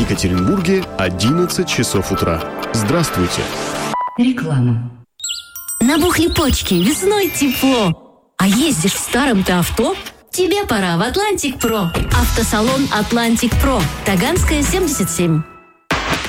Екатеринбурге 11 часов утра. Здравствуйте. Реклама. Набухли почки, весной тепло. А ездишь в старом-то авто? Тебе пора в Атлантик Про. Автосалон Атлантик Про. Таганская, 77.